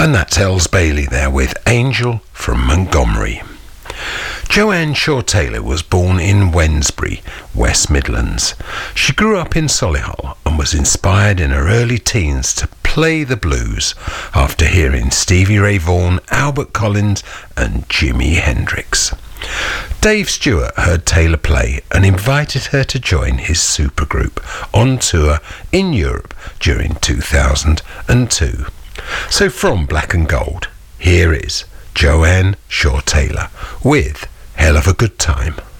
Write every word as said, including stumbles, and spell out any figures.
And that's Els Bailey there with Angel from Montgomery. Joanne Shaw Taylor was born in Wednesbury, West Midlands. She grew up in Solihull and was inspired in her early teens to play the blues after hearing Stevie Ray Vaughan, Albert Collins and Jimi Hendrix. Dave Stewart heard Taylor play and invited her to join his supergroup on tour in Europe during two thousand two. So from Black and Gold, here is Joanne Shaw Taylor with Hell of a Good Time.